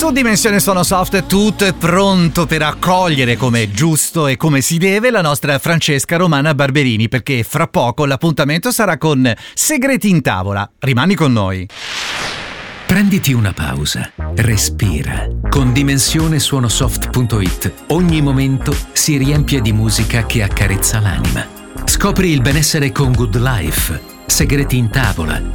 Su Dimensione Suono Soft tutto è pronto per accogliere come è giusto e come si deve la nostra Francesca Romana Barberini, perché fra poco l'appuntamento sarà con Segreti in Tavola. Rimani con noi. Prenditi una pausa, respira. Con dimensionesuonosoft.it ogni momento si riempie di musica che accarezza l'anima. Scopri il benessere con Good Life, Segreti in Tavola,